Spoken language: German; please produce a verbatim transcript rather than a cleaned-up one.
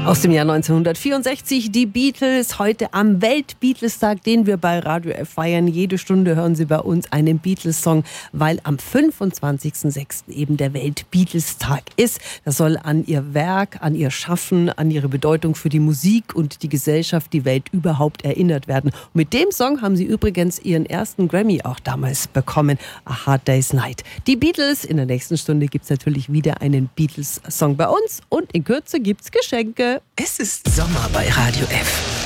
Aus dem Jahr neunzehnhundertvierundsechzig, die Beatles, heute am Welt-Beatles-Tag, den wir bei Radio F feiern. Jede Stunde hören Sie bei uns einen Beatles-Song, weil am fünfundzwanzigsten sechsten eben der Welt-Beatles-Tag ist. Das soll an ihr Werk, an ihr Schaffen, an ihre Bedeutung für die Musik und die Gesellschaft, die Welt überhaupt erinnert werden. Und mit dem Song haben sie übrigens ihren ersten Grammy auch damals bekommen, A Hard Day's Night. Die Beatles, in der nächsten Stunde gibt es natürlich wieder einen Beatles-Song bei uns und in Kürze gibt es Geschenke. Es ist Sommer bei Radio F.